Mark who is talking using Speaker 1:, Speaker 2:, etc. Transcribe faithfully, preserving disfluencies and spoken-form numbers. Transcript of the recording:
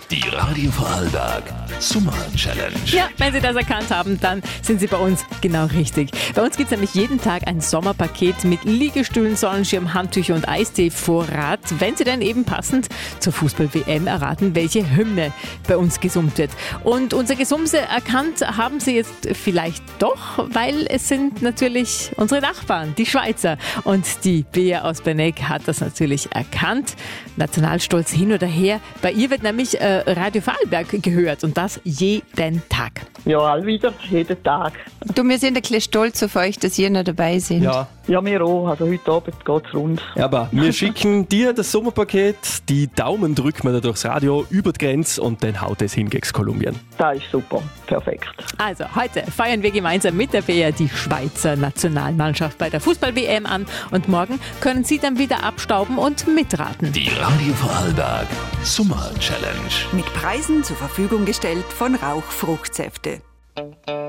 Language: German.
Speaker 1: Die Radio Vorarlberg Sommer Challenge.
Speaker 2: Ja, wenn Sie das erkannt haben, dann sind Sie bei uns genau richtig. Bei uns gibt es nämlich jeden Tag ein Sommerpaket mit Liegestühlen, Sonnenschirm, Handtücher und Eistee-Vorrat, wenn Sie dann eben passend zur Fußball-W M erraten, welche Hymne bei uns gesummt wird. Und unser Gesumse erkannt haben Sie jetzt vielleicht doch, weil es sind natürlich unsere Nachbarn, die Schweizer. Und die Bea aus Benegg hat das natürlich erkannt. Nationalstolz hin oder her. Bei ihr wird nämlich äh, Radio Vorarlberg gehört und das jeden Tag.
Speaker 3: Ja, all wieder, jeden Tag.
Speaker 4: Du, wir sind ein bisschen stolz auf euch, dass ihr noch dabei seid.
Speaker 5: Ja.
Speaker 3: Ja, wir auch. Also heute Abend geht's rund.
Speaker 5: Aber wir schicken dir das Sommerpaket, die Daumen drücken wir da durchs Radio über die Grenze und dann haut es hin gegen Kolumbien.
Speaker 3: Das ist super. Perfekt.
Speaker 2: Also heute feiern wir gemeinsam mit der Bea die Schweizer Nationalmannschaft bei der Fußball-W M an und morgen können Sie dann wieder abstauben und mitraten.
Speaker 1: Die Radio Vorarlberg Sommer Challenge.
Speaker 6: Mit Preisen zur Verfügung gestellt von Rauch Fruchtsäfte.